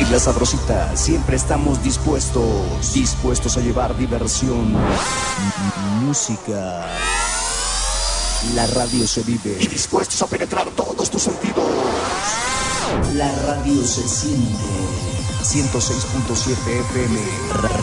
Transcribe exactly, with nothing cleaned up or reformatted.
En La Sabrosita siempre estamos dispuestos, dispuestos a llevar diversión, música. La radio se vive y dispuestos a penetrar todos tus sentidos. La radio se siente. ciento seis punto siete F M.